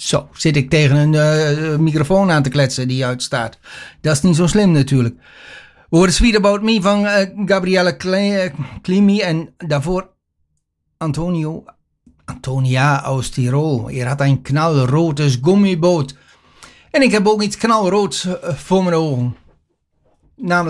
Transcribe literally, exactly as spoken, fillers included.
Zo, zit ik tegen een uh, microfoon aan te kletsen die uitstaat. Dat is niet zo slim natuurlijk. We horen Sweet About Me van uh, Gabriele Climi en daarvoor Antonio, Antonia aus Tirol. Hier had een knalrotes gummiboot. En ik heb ook iets knalroods uh, voor mijn ogen. Namelijk